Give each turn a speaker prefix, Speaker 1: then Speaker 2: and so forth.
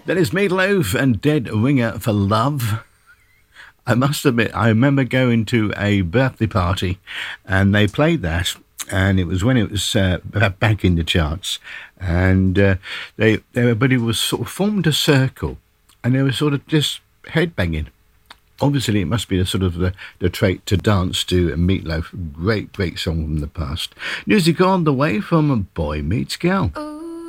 Speaker 1: That is Meatloaf and Dead Ringer for Love. I must admit, I remember going to a birthday party and they played that, and it was when it was back in the charts, and everybody was sort of formed a circle, and they were sort of just headbanging. Obviously, it must be the sort of the trait to dance to Meatloaf. Great song from the past. Music on the way from Boy Meets Girl.
Speaker 2: Oh,